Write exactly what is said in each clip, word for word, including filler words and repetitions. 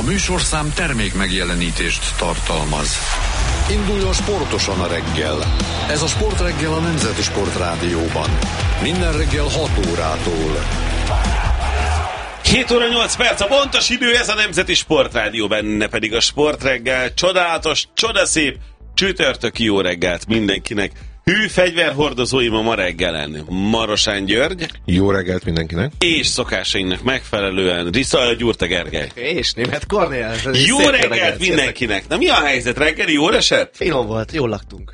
műsorszám termék megjelenítést tartalmaz. Induljon sportosan a reggel. Ez a Sportreggel a Nemzeti Sportrádióban. Minden reggel hat órától. hét óra nyolc perc a pontos idő, ez a Nemzeti Sportrádió, benne pedig a Sportreggel. Csodálatos, csodaszép, csütörtöki jó reggelt mindenkinek. Hű fegyverhordozóim a ma reggelen Marosán György. Jó reggelt mindenkinek. És szokásainknak megfelelően Risza Gyurta Gergely. És Németh Kornél. Jó reggelt, reggelt mindenkinek. Na mi a helyzet? Reggeli jól esett? Finom volt, jól laktunk.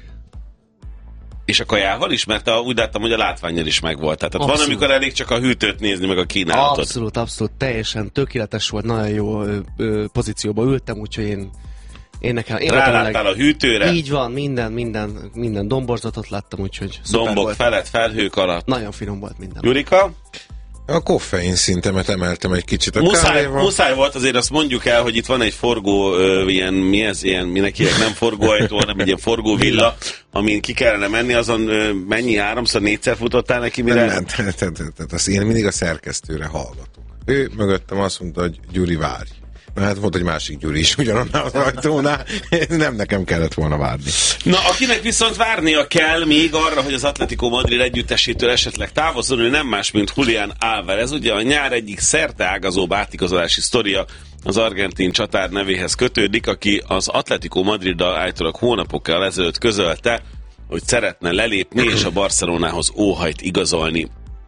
És a kajával is? Mert a, úgy láttam, hogy a látvánnyal is megvolt. Tehát abszolút. Van, amikor elég csak a hűtőt nézni, meg a kínálatot. Abszolút, abszolút. Teljesen tökéletes volt, nagyon jó ö, ö, pozícióba ültem, úgyhogy én Én nekem, én Ráláttál a hűtőre? Így van, minden, minden, minden domborzatot láttam, úgyhogy Dombok volt. felett, felhők alatt. Nagyon finom volt minden. Jurika? A koffein szintemet emeltem egy kicsit a muszáj, kávéval. muszáj volt, azért azt mondjuk el, hogy itt van egy forgó, ö, ilyen, mi ez, ilyen, minek hívják, nem forgóajtó, hanem egy ilyen forgó villa, amin ki kellene menni, azon ö, mennyi, háromszor, négyszer futottál neki, mire? Nem, nem, tehát azt én mindig a szerkesztőre hallgatok. Ő mögöttem azt mondta, hogy Gyuri, várj. Mert hát volt egy másik Gyuri is ugyanannál az ajtónál, nem nekem kellett volna várni. Na, akinek viszont várnia kell még arra, hogy az Atletico Madrid együttesétől esetleg távozzon, ő nem más, mint Julián Álvarez. Ugye a nyár egyik szerteágazóbb átigazolási sztoria az argentin csatár nevéhez kötődik, aki az Atletico Madriddal állítólag hónapokkal ezelőtt közölte, hogy szeretne lelépni és a Barcelonához óhajt igazolni.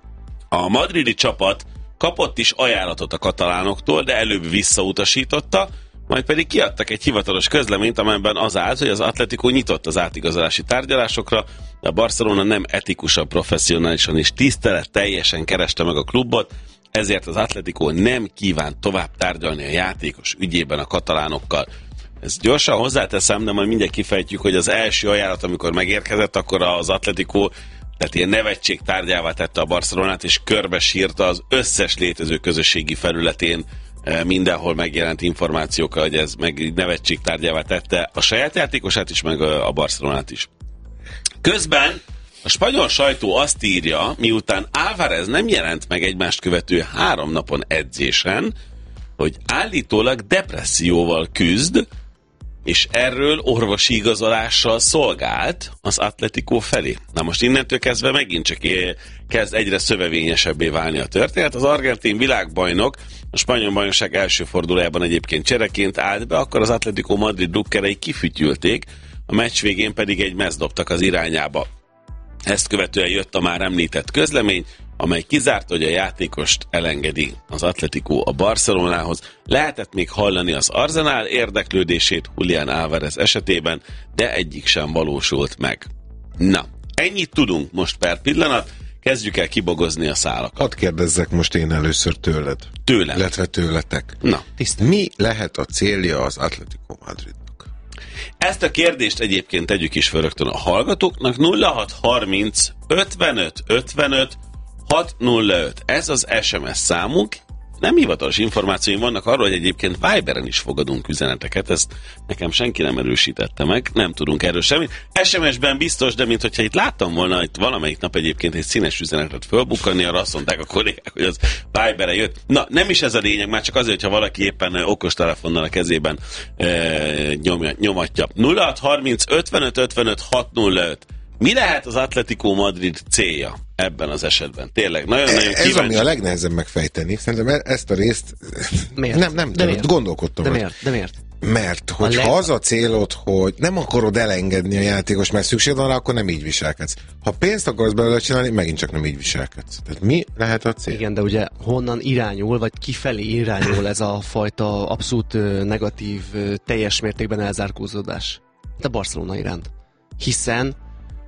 A madridi csapat kapott is ajánlatot a katalánoktól, de előbb visszautasította, majd pedig kiadtak egy hivatalos közleményt, amelyben az állt, hogy az Atletico nyitott az átigazolási tárgyalásokra, de a Barcelona nem etikusan, professzionálisan és tiszteletteljesen kereste meg a klubot, ezért az Atletico nem kíván tovább tárgyalni a játékos ügyében a katalánokkal. Ezt gyorsan hozzáteszem, de majd mindjárt kifejtjük, hogy az első ajánlat, amikor megérkezett, akkor az Atletico, tehát ilyen nevetség tárgyává tette a Barcelonát, és körbe sírta az összes létező közösségi felületén mindenhol megjelent információkkal, hogy ez meg nevetség tárgyává tette a saját játékosát is, meg a Barcelonát is. Közben a spanyol sajtó azt írja, miután Álvarez nem jelent meg egymást követő három napon edzésen, hogy állítólag depresszióval küzd, és erről orvosi igazolással szolgált az Atletico felé. Na most innentől kezdve megint csak kezd egyre szövevényesebbé válni a történet. Az argentin világbajnok a spanyol bajnokság első fordulójában egyébként csereként állt be, akkor az Atletico Madrid drukkerei kifütyülték, a meccs végén pedig egy mezt dobtak az irányába. Ezt követően jött a már említett közlemény, amely kizárta, hogy a játékost elengedi az Atletico a Barcelonához. Lehetett még hallani az Arsenal érdeklődését Julián Álvarez esetében, de egyik sem valósult meg. Na, ennyit tudunk most per pillanat, kezdjük el kibogozni a szálakat. Hadd kérdezzek most én először tőled. Tőlem. Illetve tőletek. Na. Mi lehet a célja az Atletico Madridnak? Ezt a kérdést egyébként tegyük is fel rögtön a hallgatóknak. nulla hat harminc ötvenöt ötvenöt hat nulla öt. Ez az es em es számunk. Nem hivatalos információim vannak arról, hogy egyébként Viberen is fogadunk üzeneteket. Ezt nekem senki nem erősítette meg. Nem tudunk erről semmit. es em es-ben biztos, de mintha itt láttam volna, hogy valamelyik nap egyébként egy színes üzenetet fölbukkanni, arra azt mondták a kollégák, hogy az Viberen jött. Na, nem is ez a lényeg, már csak azért, hogyha valaki éppen okostelefonnal a kezében e, nyomja, nyomatja. nulla hat harminc ötvenöt ötvenöt hat nulla öt. Mi lehet az Atletico Madrid célja ebben az esetben? Tényleg, nagyon-nagyon kíváncsi. Ez ami a legnehezebb megfejteni. Szerintem ezt a részt miért? nem, nem tudom, gondolkodtam. De miért? De miért? Mert hogyha leg... az a célod, hogy nem akarod elengedni a játékos, mert szükség van rá, akkor nem így viselkedsz. Ha pénzt akarsz belőle csinálni, megint csak nem így viselkedsz. Tehát mi lehet a cél? Igen, de ugye honnan irányul, vagy kifelé irányul ez a fajta abszolút negatív, teljes mértékben elzárkózódás? A Barcelona iránt. Hiszen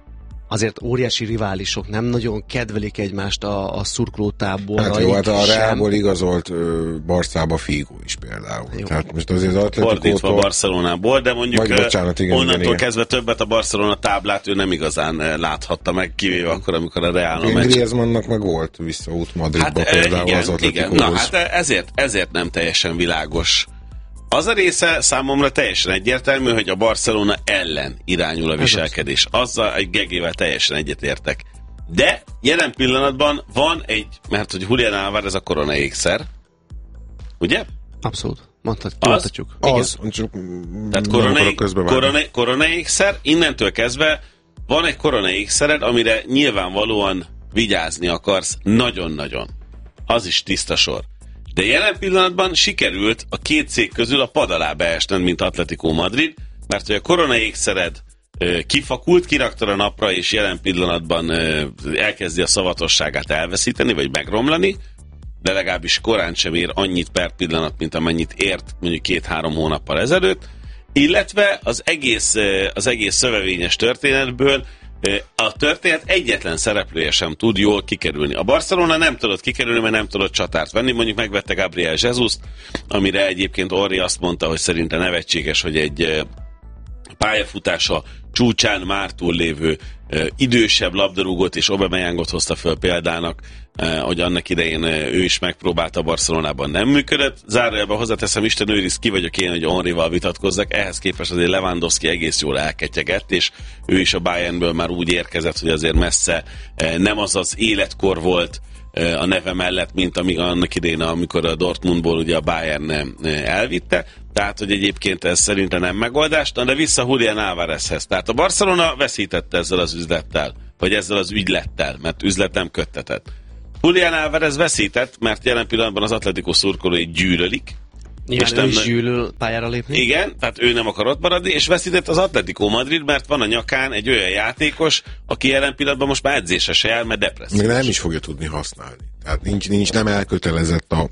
azért óriási riválisok nem nagyon kedvelik egymást a, a szurkolótáborra. Hát jó, hát a Realból igazolt uh, Barszába Figo is például. Jó. Tehát most azért az Fordítva Barcelonából, de mondjuk vagy, bocsánat, igen, onnantól igen, kezdve többet a Barcelona táblát ő nem igazán láthatta meg, kivéve akkor, amikor a Real meccs. Griezmannnak meg volt visszaút Madridba hát, például igen, az Atleticóhoz. igen. Na hát ezért, ezért nem teljesen világos. Az a része számomra teljesen egyértelmű, hogy a Barcelona ellen irányul a viselkedés. Azzal egy gegével teljesen egyetértek. De jelen pillanatban van egy, mert hogy Julián Álvarez a korona ékszer, ugye? Abszolút. Mondhat, mondhatjuk. Az, csak tehát koronai, koronai, koronaékszer, innentől kezdve van egy koronaékszered, amire nyilvánvalóan vigyázni akarsz nagyon-nagyon. Az is tiszta sor. De jelen pillanatban sikerült a két cég közül a pad alá beesned, mint Atletico Madrid, mert hogy a koronaékszered kifakult, kiraktad a napra, és jelen pillanatban elkezdi a szavatosságát elveszíteni, vagy megromlani, de legalábbis korán sem ér annyit per pillanat, mint amennyit ért mondjuk két-három hónappal ezelőtt, illetve az egész, az egész szövevényes történetből a történet egyetlen szereplője sem tud jól kikerülni. A Barcelona nem tudott kikerülni, mert nem tudott csatárt venni, mondjuk megvette Gabriel Jesus-t, amire egyébként Orri azt mondta, hogy szerinte nevetséges, hogy egy pályafutása csúcsán már túllévő idősebb labdarúgót és Aubameyangot hozta föl példának, hogy annak idején ő is megpróbálta, a Barcelonában nem működött. Zárójelben hozzáteszem, Isten őriz, ki vagyok én, hogy Henrival vitatkozzak, ehhez képest azért Lewandowski egész jól elketyegett, és ő is a Bayernből már úgy érkezett, hogy azért messze nem az az életkor volt a neve mellett, mint amíg annak idején, amikor a Dortmundból ugye a Bayern elvitte. Tehát, hogy egyébként ez szerintem nem megoldás, de vissza Julián Álvarezhez. Tehát a Barcelona veszítette ezzel az üzlettel, vagy ezzel az ügylettel, mert üzlet nem köttetett. Julián Álvarez veszített, mert jelen pillanatban az Atletico szurkolói gyűlölik. Nyilván és ő nem, is gyűlöl pályára lépni. Igen, tehát ő nem akar ott maradni, és veszített az Atletico Madrid, mert van a nyakán egy olyan játékos, aki jelen pillanatban most már edzésre se jár, mert depressziós. Még nem is fogja tudni használni. Tehát nincs, nincs nem elkötelezett a,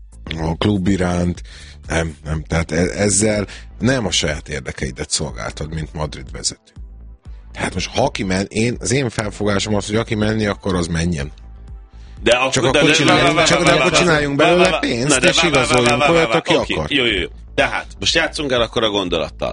a klub iránt, nem, nem. Tehát ezzel nem a saját érdekeidet szolgáltad, mint Madrid vezető. Tehát most ha aki men, én, az én felfogásom az, hogy aki menni, akkor az menjen. De akkor, csak akkor, csináljunk, csak de akkor csináljunk belőle pénzt, és igazoljunk olyat, aki akar. Jó, jó, jó. Tehát, most játszunk el akkor a gondolattal.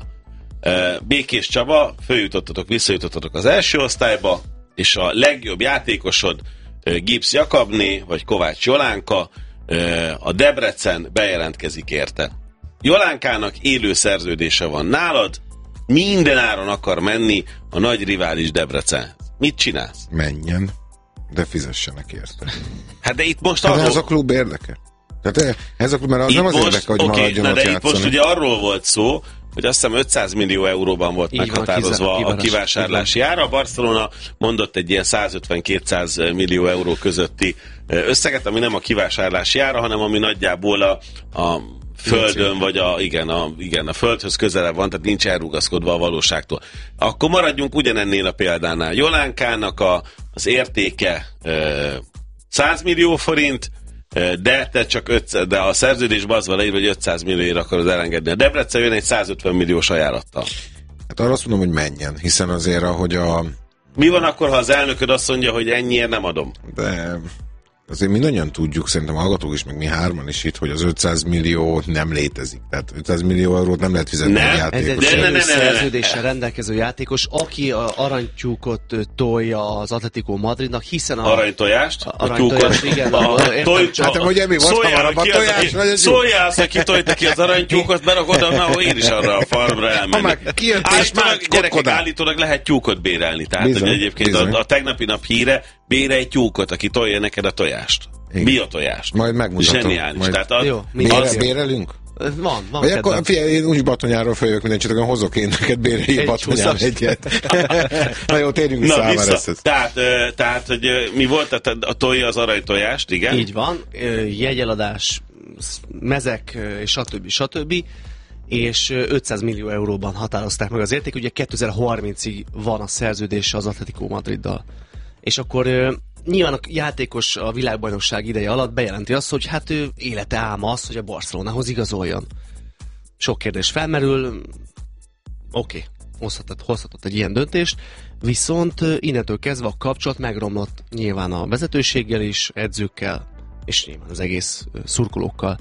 Békés Csaba, följutottatok, visszajutottatok az első osztályba, és a legjobb játékosod Gibbs Jakabné, vagy Kovács Jolánka, a Debrecen bejelentkezik érte. Jolánkának élő szerződése van nálad, minden áron akar menni a nagy rivális Debrecen. Mit csinálsz? Menjen, de fizessenek érte. Hát de itt most hát arról... ez a klub érdeke. Tehát ez a klub, mert az itt nem az most, érdeke, hogy okay, maradjon ott de játszani. Itt most ugye arról volt szó, hogy azt hiszem ötszáz millió euróban volt így meghatározva van, a kivásárlási ára. A Barcelona mondott egy ilyen százötven-kétszáz millió euró közötti összeget, ami nem a kivásárlási ára, hanem ami nagyjából a, a földön, vagy a, igen, a, igen, a földhöz közelebb van, tehát nincs elrugaszkodva a valóságtól. Akkor maradjunk ugyanennél a példánál. Jolánkának a, az értéke száz millió forint, de te csak ötszáz, de a szerződésben az van leírva, hogy ötszáz millióért akarod elengedni. A Debrecen jön egy százötven milliós ajánlattal. Hát arra azt mondom, hogy menjen, hiszen azért, ahogy a... Mi van akkor, ha az elnököd azt mondja, hogy ennyiért nem adom? De... Azért mindannyian tudjuk, szerintem hallgatók is, meg mi hárman is itt, hogy az ötszáz millió nem létezik. Tehát ötszáz millió eurót nem lehet fizetni ne? egy játékos. Ez egy szerződéssel rendelkező játékos, aki a aranytyúkot tolja az Atletico Madridnak, hiszen a... Aranytojást? A aranytojást, igen. A, a, a, toj, hát, hogy emi volt hamarabb a tojás, vagy a szóljál azt, aki tojta ki az aranytyúkot, berakod, ahol én is arra a farmra elmenni. Gyerekek, állítólag lehet tyúkot bérelni. Tehát bizony, egyébként a, a tegnapi nap híre, bére egy tyúkot, aki tolja neked a tojást. Biotojást. Majd megmutatom. Zseniális. Majd... Tehát a... Jó, Bére, bérelünk? Van, van. Vagy akkor, figyelj, én úgy Batonyáról följövök mindent, csak hozok én neked bérelj Batonyán egyet. Na jó, térjünk vissza Álvarezhez. Tehát, tehát, hogy mi volt, tehát a tolja az aranytojást, igen? Így van. Jegyeladás, mezek, és stb. stb. És ötszáz millió euróban határozták meg az érték. Ugye kétezer-harmincig van a szerződése az Atletico Madriddal. És akkor nyilván a játékos a világbajnokság ideje alatt bejelenti azt, hogy hát ő élete álma az, hogy a Barcelonához igazoljon. Sok kérdés felmerül, oké, okay, hozhatott, hozhatott egy ilyen döntést, viszont innentől kezdve a kapcsolat megromlott nyilván a vezetőséggel is, edzőkkel, és nyilván az egész szurkolókkal.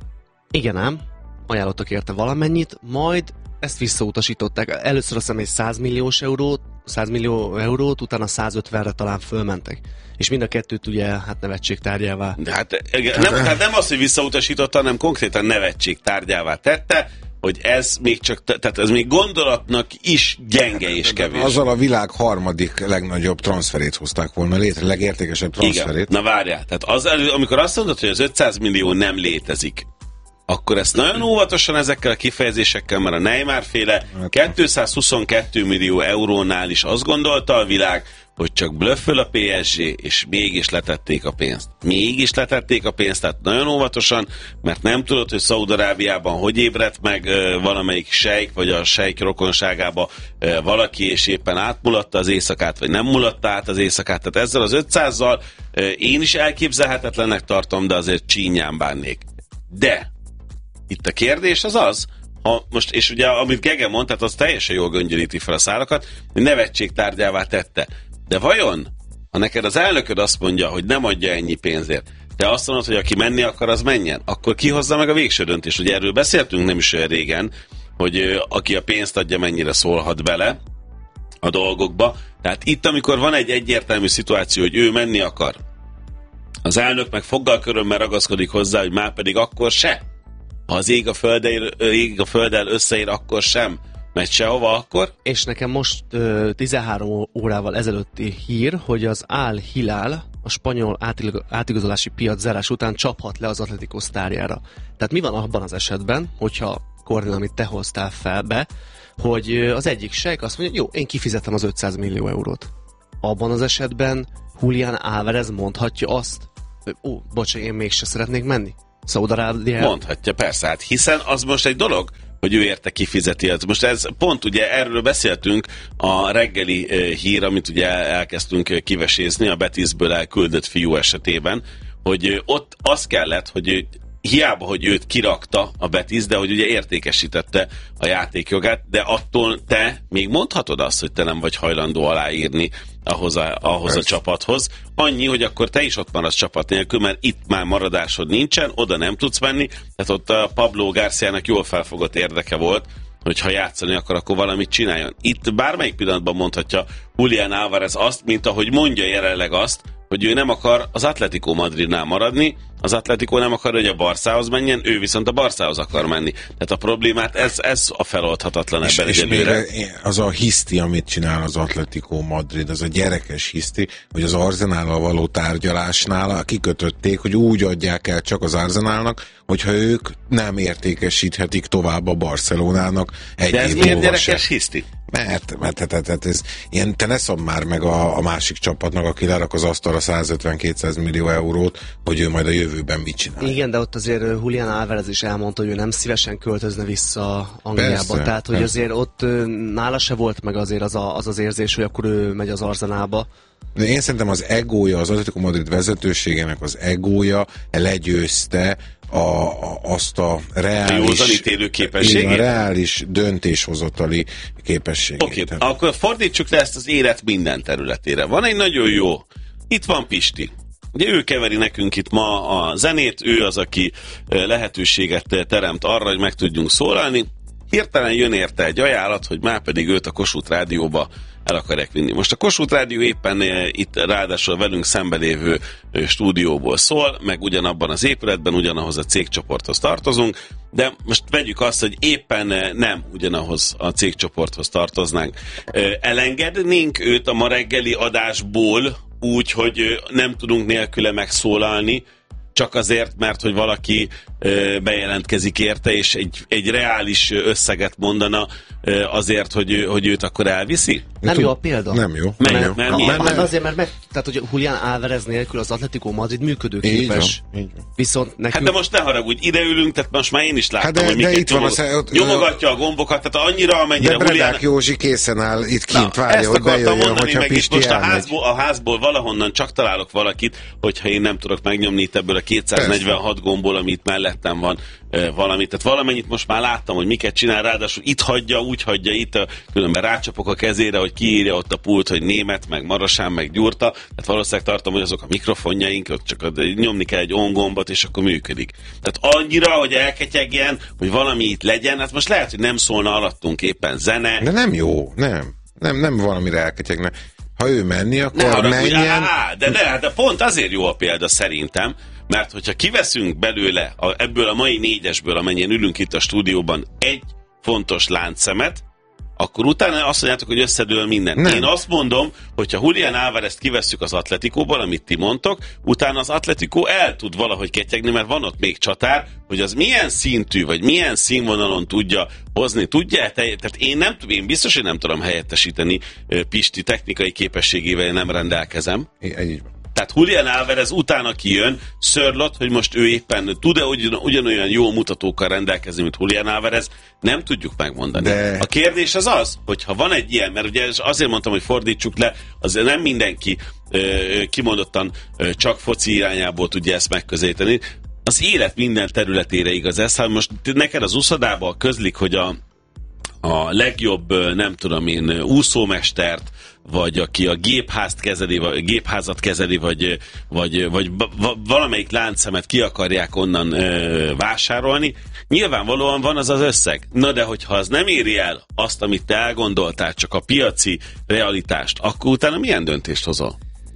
Igen ám, ajánlottak érte valamennyit, majd ezt visszautasították. Először azt hiszem egy száz milliós eurót, száz millió eurót, utána százötvenre talán fölmentek. És mind a kettőt ugye hát nevetség tárgyává. De hát nem, hát nem az, hogy visszautasította, hanem konkrétan nevetség tárgyává tette, hogy ez még csak, tehát ez még gondolatnak is gyenge és kevés. Azzal a világ harmadik legnagyobb transferét hozták volna létre, legértékesebb transferét. Igen. Na várjál, tehát az, amikor azt mondod, hogy az ötszáz millió nem létezik, akkor ezt nagyon óvatosan ezekkel a kifejezésekkel, mert a Neymar féle kétszázhuszonkettő millió eurónál is azt gondolta a világ, hogy csak blöfföl a pé es gé, és mégis letették a pénzt. Mégis letették a pénzt, tehát nagyon óvatosan, mert nem tudod, hogy Szaúd-Arábiában hogy ébredt meg uh, valamelyik sejk, vagy a sejk rokonságába uh, valaki, és éppen átmulatta az éjszakát, vagy nem mulatta át az éjszakát. Tehát ezzel az ötszázzal uh, én is elképzelhetetlennek tartom, de azért csínyán bánnék. De itt a kérdés az az, ha most, és ugye amit Gege mondta, az teljesen jól göngyölíti fel a szálakat, hogy nevetség tárgyává tette. De vajon, ha neked az elnököd azt mondja, hogy nem adja ennyi pénzért, te azt mondod, hogy aki menni akar, az menjen, akkor ki hozza meg a végső döntést? Ugye erről beszéltünk nem is olyan régen, hogy aki a pénzt adja, mennyire szólhat bele a dolgokba. Tehát itt, amikor van egy egyértelmű szituáció, hogy ő menni akar, az elnök meg foggal körömmel ragaszkodik hozzá, hogy már pedig akkor se. Ha az ég a földel, ég a földel összeér, akkor sem megy sehova akkor. És nekem most uh, tizenhárom órával ezelőtti hír, hogy az Al Hilal a spanyol átigazolási piac zárás után csaphat le az Atletico sztárjára. Tehát mi van abban az esetben, hogyha Kornél, amit te hoztál fel be, hogy az egyik sejk azt mondja, jó, én kifizetem az ötszáz millió eurót. Abban az esetben Julián Álvarez mondhatja azt, hogy ó, bocsánat, én mégse szeretnék menni Szaúd-Arábiába. Mondhatja, persze, hát hiszen az most egy dolog, hogy ő érte kifizeti. Most ez pont ugye erről beszéltünk a reggeli uh, hír, amit ugye elkezdtünk uh, kivesézni a Betisből elküldött fiú esetében, hogy uh, ott az kellett, hogy uh, hiába, hogy őt kirakta a Betis, de hogy ugye értékesítette a játékjogát, de attól te még mondhatod azt, hogy te nem vagy hajlandó aláírni ahhoz a, ahhoz a csapathoz. Annyi, hogy akkor te is ott maradsz csapat nélkül, mert itt már maradásod nincsen, oda nem tudsz menni, tehát ott a Pablo Garciának jól felfogott érdeke volt, hogy ha játszani akar, akkor valamit csináljon. Itt bármelyik pillanatban mondhatja Julián Álvarez azt, mint ahogy mondja jelenleg azt, hogy ő nem akar az Atletico Madridnál maradni, az Atletico nem akar, hogy a Barszához menjen, ő viszont a Barszához akar menni. Tehát a problémát, ez, ez a feloldhatatlan ebben és, egyelőre. És az a hiszti, amit csinál az Atletico Madrid, az a gyerekes hiszti, hogy az Arsenállal való tárgyalásnál kikötötték, hogy úgy adják el csak az Arsenálnak, hogyha ők nem értékesíthetik tovább a Barcelonának egy De ez év miért múlva gyerekes se. hiszti? Mert, mert, mert, mert ez ilyen, te ne szabd már meg a, a másik csapatnak, aki lerak az asztalra százötven-kétszáz millió eurót, hogy ő majd a jövőben mit csinál. Igen, de ott azért Julián Álvarez is elmondta, hogy ő nem szívesen költözne vissza Angliába. Persze, Tehát, hogy persze. azért ott nála se volt meg azért az, a, az az érzés, hogy akkor ő megy az Arsenába. De én szerintem az egója, az Atletico Madrid vezetőségének az egója legyőzte a, a, azt a reális, józanítélő képességét? A reális döntéshozatali képességét. Oké, okay, akkor fordítsuk le ezt az élet minden területére. Van egy nagyon jó, itt van Pisti. Ugye ő keveri nekünk itt ma a zenét, ő az, aki lehetőséget teremt arra, hogy meg tudjunk szólalni. Hirtelen jön érte egy ajánlat, hogy már pedig őt a Kossuth Rádióba el akarják vinni. Most a Kossuth Rádió éppen itt ráadásul velünk szembelévő stúdióból szól, meg ugyanabban az épületben, ugyanahoz a cégcsoporthoz tartozunk, de most vegyük azt, hogy éppen nem ugyanahoz a cégcsoporthoz tartoznánk. Elengednénk őt a ma reggeli adásból úgy, hogy nem tudunk nélküle megszólalni, csak azért, mert hogy valaki ö, bejelentkezik érte, és egy, egy reális összeget mondana ö, azért, hogy, hogy őt akkor elviszi? Nem Tud- jó a példa. Nem jó. Mert- nem jó. mert Ha, miért? ha, azért, mert meg, tehát, hogy Julián Álvarez nélkül az Atletico Madrid Így van, működőképes. így van. Viszont nekünk... Hát de most ne haragudj, ide ülünk, tehát most már én is láttam, Hát de- hogy de miket itt van nyomog, a sze- ott- nyomogatja a gombokat, tehát annyira, amennyire De Julián... Bredák Józsi készen áll, itt kint Na, várja, ezt hogy akartam bejöjjön, mondani, hogyha meg itt Pisti most a elmegy. házból, a házból valahonnan csak találok valakit, hogyha én nem tudok megnyomni itt ebből a kétszáznegyvenhat gombból, ami itt mellettem van eh, valamit. Tehát valamennyit most már láttam, hogy miket csinál, ráadásul itt hagyja, úgy hagyja itt, a, különben rácsapok a kezére, hogy kiírja ott a pult, hogy német, meg marosán, meg gyurta. Tehát valószínűleg tartom, hogy azok a mikrofonjaink, ott csak a, nyomni kell egy on gombot, és akkor működik. Tehát annyira, hogy elketyegjen, hogy valami itt legyen, hát most lehet, hogy nem szólna alattunk éppen zene. De nem jó, nem. Nem, nem valamire elketyegne. Ha ő menni, akkor Ne haragudj, menjen. á, de, de, de pont azért jó a példa szerintem, mert hogyha kiveszünk belőle a, ebből a mai négyesből, amennyien ülünk itt a stúdióban, egy fontos láncszemet, akkor utána azt mondjátok, hogy összedől minden. Nem. Én azt mondom, hogyha Julián Álvarezt kivesszük az Atletikóból, amit ti mondtok, utána az Atletikó el tud valahogy ketyegni, mert van ott még csatár, hogy az milyen szintű, vagy milyen színvonalon tudja hozni, tudja? Tehát én nem tudom, én biztos, hogy nem tudom helyettesíteni Pisti technikai képességével, nem rendelkezem. Így van. Tehát Julián Álvarez utána kijön, Sörlot, hogy most ő éppen tud-e ugyan, ugyanolyan jó mutatókkal rendelkezni, mint Julián Álvarez, nem tudjuk megmondani. De... A kérdés az az, hogy ha van egy ilyen, mert ugye azért mondtam, hogy fordítsuk le, azért nem mindenki ö, kimondottan ö, csak foci irányából tudja ezt megközelíteni. Az élet minden területére igaz ez. Hát most neked az úszodában közlik, hogy a, a legjobb, nem tudom én, úszómestert, vagy aki a gépházt kezeli, vagy gépházat kezeli, vagy, vagy, vagy valamelyik láncszemet ki akarják onnan ö, vásárolni. Nyilvánvalóan van az az összeg. Na de hogyha az nem éri el azt, amit te elgondoltál, csak a piaci realitást, akkor utána milyen döntést hozol?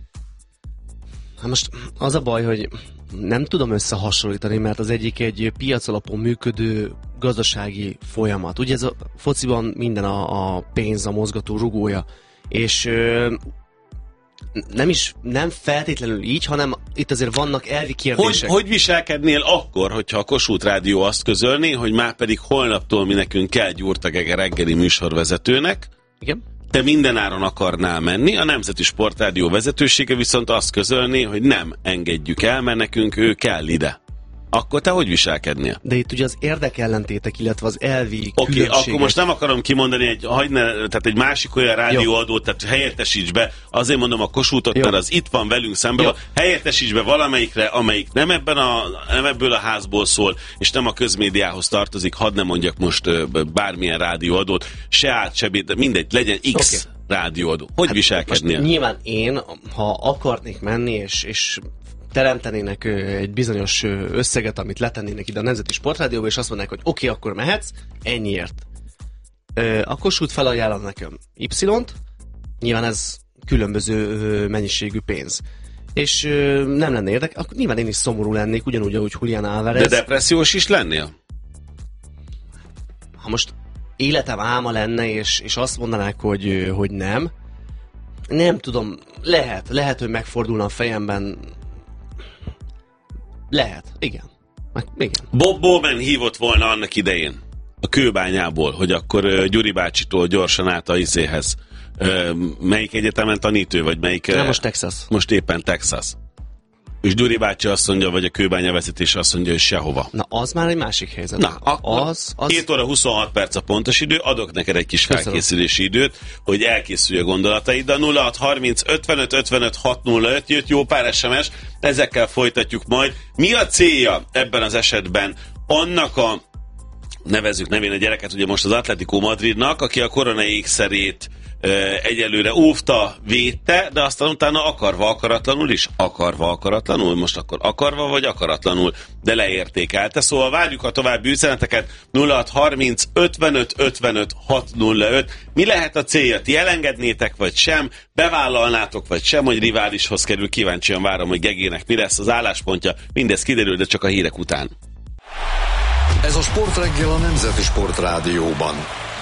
Hát most az a baj, hogy nem tudom összehasonlítani, mert az egyik egy piac alapon működő gazdasági folyamat. Ugye ez a fociban minden a, a pénz, a mozgató rugója. És ö, nem is, nem feltétlenül így, hanem itt azért vannak elvi kérdések. Hogy, hogy viselkednél akkor, hogyha a Kossuth Rádió azt közölné, hogy már pedig holnaptól mi nekünk kell Gyurta-Gege reggeli műsorvezetőnek? Igen. Te mindenáron akarnál menni, a Nemzeti Sportrádió vezetősége viszont azt közölné, hogy nem engedjük el, mert nekünk ő kell ide. Akkor te hogy viselkednél? De itt ugye az érdekellentétek, illetve az elvi Oké, okay, különbségek. akkor most nem akarom kimondani, egy, hagyne, tehát egy másik olyan rádióadót, tehát helyettesíts be, azért mondom a Kossuthot, mert az itt van velünk szemben, helyettesíts be valamelyikre, amelyik nem, ebben a, nem ebből a házból szól, és nem a közmédiához tartozik, hadd ne mondjak most bármilyen rádióadót, se át, se bét, mindegy, legyen X okay. rádióadó. Hogy hát viselkednél? Nyilván én, ha akarnék menni, és, és teremtenének egy bizonyos összeget, amit letennének ide a Nemzeti Sportrádióba, és azt mondanák, hogy oké, okay, akkor mehetsz, ennyiért. A Kossuth felajánlan nekem Y-t, nyilván ez különböző mennyiségű pénz. És nem lenne érdek, akkor nyilván én is szomorú lennék, ugyanúgy, ahogy Julián Álvarez. De depressziós is lennél? Ha most életem álma lenne, és, és azt mondanák, hogy, hogy nem, nem tudom, lehet, lehet, hogy megfordulna a fejemben. Lehet, igen. Meg, igen. Bob Bowman hívott volna annak idején a Kőbányából, hogy akkor uh, Gyuri bácsitól gyorsan át a izéhez. Uh, melyik egyetemen tanít ő, vagy melyik? Nem, most Texas. Most éppen Texas. És Gyuri bácsi azt mondja, vagy a Kőbánya vezetése azt mondja, hogy sehova. Na, az már egy másik helyzet. Na, akkor az, az... két óra huszonhat perc a pontos idő, adok neked egy kis felkészülési időt, hogy elkészülj a gondolataid. A nulla hat harminc ötvenöt ötvenöt hat nulla öt jött jó pár es em es, ezekkel folytatjuk majd. Mi a célja ebben az esetben annak a, nevezzük nevén a gyereket, ugye most az Atletico Madridnak, aki a korona ékszerét egyelőre óvta, védte, de aztán utána akarva akaratlanul is, akarva akaratlanul, most akkor akarva vagy akaratlanul, de leértékelte. Szóval várjuk a további üzeneteket nulla hat harminc ötvenöt ötvenöt hat nulla öt. Mi lehet a célja? Ti elengednétek vagy sem? Bevállalnátok vagy sem, hogy riválishoz kerül? Kíváncsian várom, hogy Gegének mi lesz az álláspontja. Mindez kiderül, de csak a hírek után. Ez a Sportreggel a Nemzeti Sportrádióban.